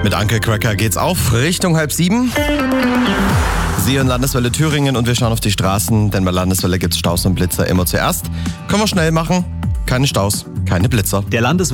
Mit Anke Cracker geht's auf Richtung 6:30. Sie in Landeswelle Thüringen und wir schauen auf die Straßen, denn bei Landeswelle gibt's Staus und Blitzer immer zuerst. Können wir schnell machen. Keine Staus, keine Blitzer. Der